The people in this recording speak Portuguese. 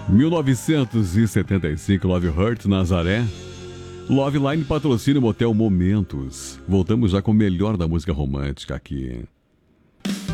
1975, Love Hurt, Nazaré. Love Line patrocina o Motel Momentos. Voltamos já com o melhor da música romântica aqui.